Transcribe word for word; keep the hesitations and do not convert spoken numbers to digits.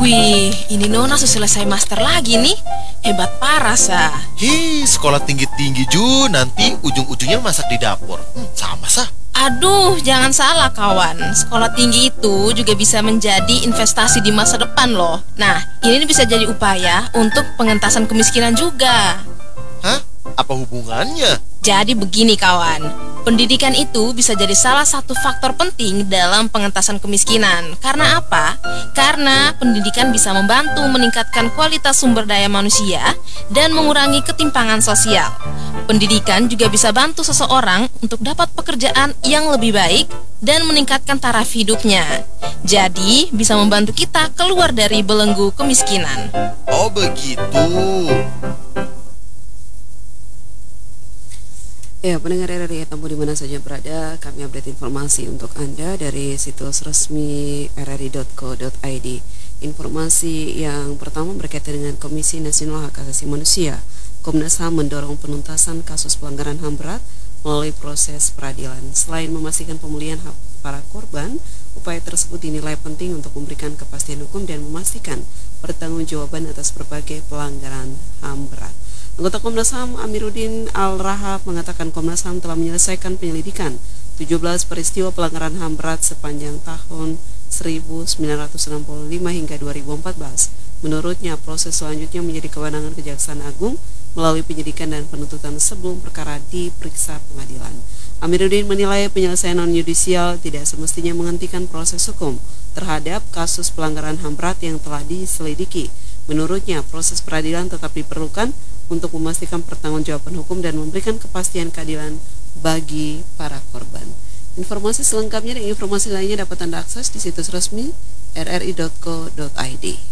Wih, ini Nona sudah selesai master lagi nih. Hebat parah, Sa. Hi, sekolah tinggi-tinggi Ju, nanti ujung-ujungnya masak di dapur. Hmm, sama sah. Aduh, jangan salah kawan. Sekolah tinggi itu juga bisa menjadi investasi di masa depan loh. Nah, ini bisa jadi upaya untuk pengentasan kemiskinan juga. Hah? Apa hubungannya? Jadi begini kawan, pendidikan itu bisa jadi salah satu faktor penting dalam pengentasan kemiskinan. Karena apa? Karena pendidikan bisa membantu meningkatkan kualitas sumber daya manusia dan mengurangi ketimpangan sosial. Pendidikan juga bisa bantu seseorang untuk dapat pekerjaan yang lebih baik dan meningkatkan taraf hidupnya. Jadi, bisa membantu kita keluar dari belenggu kemiskinan. Oh begitu. Ya, pendengar R R I Tamu di mana saja berada, kami update informasi untuk Anda dari situs resmi r r i dot co dot i d. Informasi yang pertama berkaitan dengan Komisi Nasional Hak Asasi Manusia. Komnas H A M mendorong penuntasan kasus pelanggaran H A M berat melalui proses peradilan. Selain memastikan pemulihan hak para korban, upaya tersebut dinilai penting untuk memberikan kepastian hukum dan memastikan pertanggungjawaban atas berbagai pelanggaran H A M berat. Anggota Komnas H A M Amiruddin Al-Rahab mengatakan Komnas H A M telah menyelesaikan penyelidikan tujuh belas peristiwa pelanggaran H A M berat sepanjang tahun seribu sembilan ratus enam puluh lima hingga dua ribu empat belas. Menurutnya, proses selanjutnya menjadi kewenangan Kejaksaan Agung melalui penyidikan dan penuntutan sebelum perkara diperiksa pengadilan. Amiruddin menilai penyelesaian non-yudisial tidak semestinya menghentikan proses hukum terhadap kasus pelanggaran H A M berat yang telah diselidiki. Menurutnya, proses peradilan tetap diperlukan untuk memastikan pertanggungjawaban hukum dan memberikan kepastian keadilan bagi para korban. Informasi selengkapnya dan informasi lainnya dapat Anda akses di situs resmi r r i dot co dot i d.